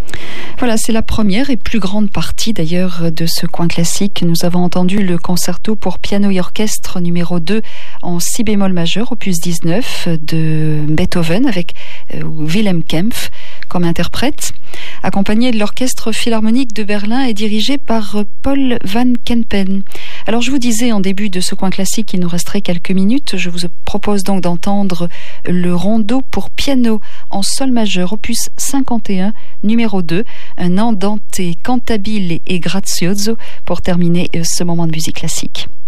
Voilà, c'est la première et plus grande partie d'ailleurs de ce coin classique. Nous avons entendu le concerto pour piano et orchestre numéro 2 en si bémol majeur, opus 19 de Beethoven avec Wilhelm Kempff comme interprète, accompagné de l'orchestre philharmonique de Berlin et dirigé par Paul van Kempen. Alors je vous disais en début de ce coin classique qu'il nous resterait quelques minutes. Je vous propose donc d'entendre le rondo pour piano en sol majeur, opus 51, numéro 2, un andante cantabile et grazioso pour terminer ce moment de musique classique.